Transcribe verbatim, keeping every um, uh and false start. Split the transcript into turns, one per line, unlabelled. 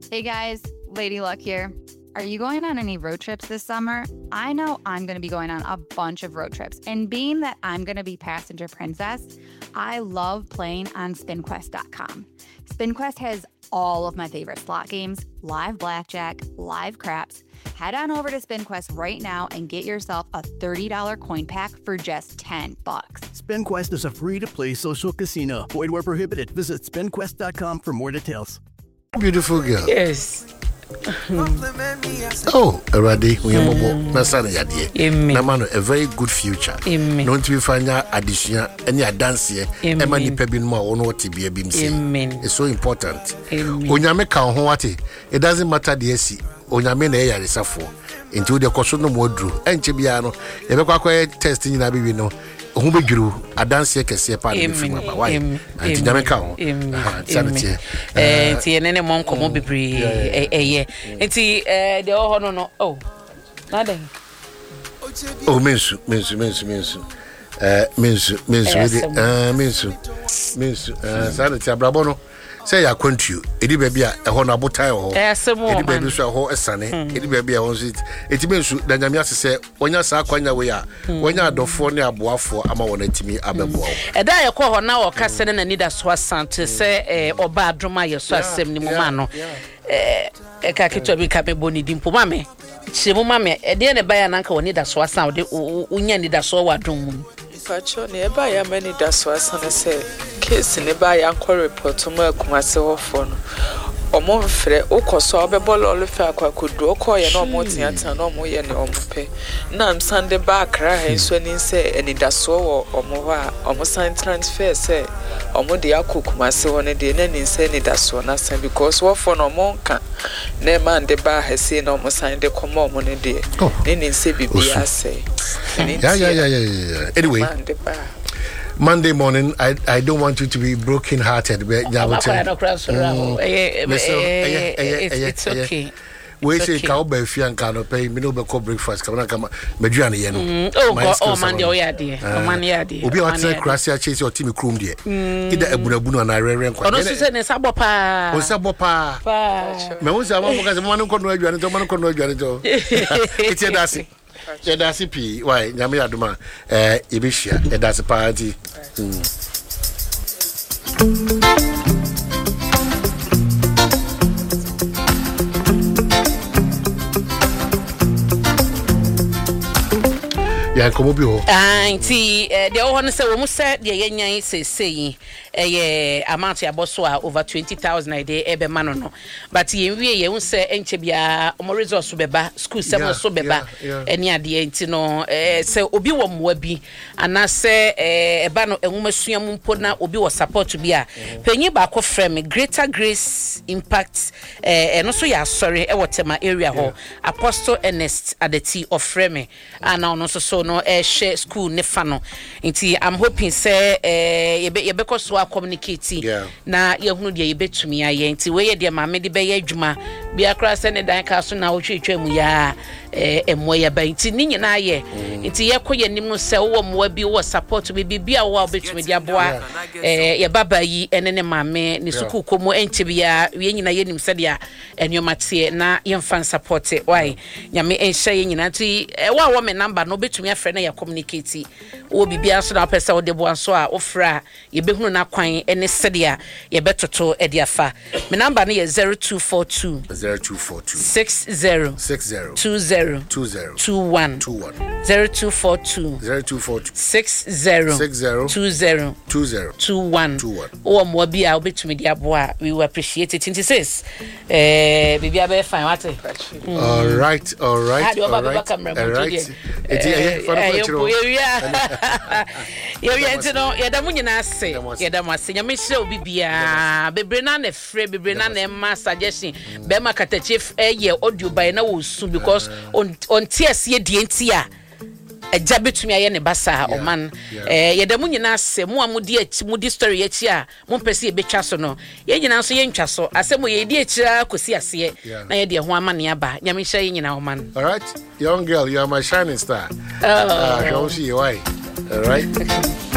Hey guys, Lady Luck here. Are you going on any road trips this summer? I know I'm going to be going on a bunch of road trips, and being that I'm going to be passenger princess, I love playing on spin quest dot com. SpinQuest has all of my favorite slot games, live blackjack, live craps. Head on over to SpinQuest right now and get yourself a thirty dollars coin pack for just ten bucks.
SpinQuest is a free-to-play social casino. Void where prohibited. Visit spin quest dot com for more details.
Beautiful girl.
Yes.
Oh, already we are mobile. Nasana yadi. Namano a very good future. Don't we find your addition any dance here? Emani pebin more on what to be a beam. It's so important. Onyame ka ho wate. It doesn't matter the esi. Onyame na ya resafo. Into the kosono modru. Enche bia no. E be kwa kwa testing na bibi no. Who be guru a dance here can see a part of the why and Jamaica. Sanity. Eh,
Tiene mom come be pre a year. And see, eh, the oh no no. Oh, nothing.
Oh, Minsu, Minsu, Minsu, Minsu. Uh, Minsu, Minsu, uh, Minsu, Minsu, uh, Sanity, Brabono. Say I quint you. It be a honorable time or it be so ho a sunny. It be a it. It means that Yamia say, when you saw Quanya we are, when you are the phone near Boafo, I'm on it to me, Ababo.
A day I call her now or Cassin and need a swasan to say, or bad drama, your swasem Nimano. Eh, a cacket be capable dimpo mammy. She will mammy, a dear by an uncle need a swasan, Unya need a sour doom.
Pacho nearby a many daswas and I say, Kiss nearby uncle report to work myself phone. Or more free, Oko saw a ball all the fair could do, call no more theatre, no more yen or pay. Nam Sunday back, right, swinging say, any dasso or more, almost sign transfer, say, or more the cook myself on a day, and insane it as one as because what for no monka. Ne man the bar has seen almost signed the common money day. Then in say, I say.
Yeah, yeah, yeah, yeah, yeah. Anyway, Monday morning, I I don't want you to be broken hearted.
It's okay.
We say cowboy fian cano pay me no be breakfast. Come on, come on. Medrian yeno.
Oh, oh, Monday, oh yeah, dear. Oh, man, yeah, dear.
Obi wa tell Krasia chase your team chrome dear. Ida ebunabunu na rere nkwa.
Ono se ne sabo pa.
O sabo pa. Pa. Me wo say mo ka mo no aduane to mo no aduane to. It's a dasi. Yeah, that's it. Why? Nyame aduma. Eh, ibishia. Eh, that's a party. Yeah, come up yo.
Ah, see, the one say we must say the yenyan say say eh amount ya boss over twenty thousand a day ebe man no. But ye we ye won say enche bia omo resource beba school sem so beba eni ade enti no eh say obi wo mwa bi ana say eh eba no enwomasua mu mpo na obi wo support bi a panyi ba ko frame Greater Grace Impact eh eno so ya sorry e wotema area ho Apostle Ernest Adeti of frame ana ono so so no eh share school ne fa no nti I'm hoping say eh ye be ye be ko so communicate na ye hunu de ye betumi aye nti we ye de ma me de be ye adwuma bia kra se ne dan ka so na wo twetwa mu ya eh emo ya ba nti ni nyina ye nti ye ko ye nim se wo mo bi wo support bi bia wo betumi de aboa eh ye baba yi ene ne mame ne suku komo enti bia ye nyina ye nim se de a enyomatie na ye mfan support why nyame enhye ye nyina nti eh wo wo me number no betumi afre na ya communicate wo bibia so na pesa wo de bo so a ofra ye behunu na kwan ene se de a ye betoto e de afa me number no ye zero two four two
zero two four two
six zero
six zero
two zero
two zero
two one
two one
zero two four two
zero two four two
six zero
six zero
two zero
two zero
two one
two one.
O mo bia obetumi dia boa we will appreciate it. twenty-six eh bibia be fine what
all right all right all right all right it eh for the
yeah yeah ntino ya da munyina ase ya da mase nyame hire obi bia bebre na na frɛ bebre na na ma suggestion be ma katachi eh audio by na wo su because on on ts ye die ntia eja betumi aye ne basa o man eh ye da munyina ase mu amudi achi mudi story achi a mo pese e betwa so no ye nyina so ye ntwa so asemo ye di achira kosi ase na ye de ho ama ne aba nyame hye ye nyina o man.
All right, young girl, you are my shining star. Oh, uh, I don't see why. All right.